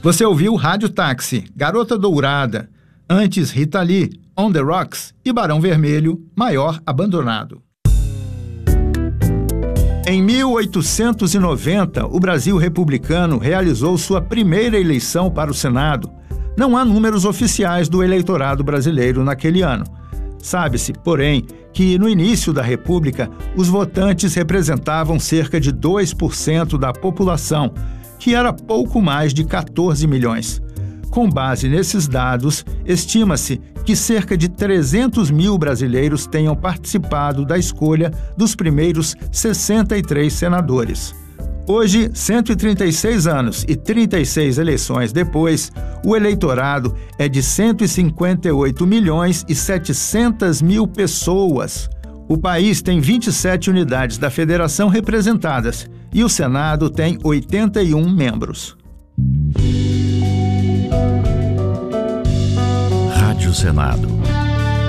Você ouviu Rádio Táxi, Garota Dourada, antes Rita Lee, On The Rocks e Barão Vermelho, Maior Abandonado. Em 1890, o Brasil republicano realizou sua primeira eleição para o Senado. Não há números oficiais do eleitorado brasileiro naquele ano. Sabe-se, porém, que no início da República, os votantes representavam cerca de 2% da população, que era pouco mais de 14 milhões. Com base nesses dados, estima-se que cerca de 300 mil brasileiros tenham participado da escolha dos primeiros 63 senadores. Hoje, 136 anos e 36 eleições depois, o eleitorado é de 158 milhões e 700 mil pessoas. O país tem 27 unidades da federação representadas e o Senado tem 81 membros. Rádio Senado.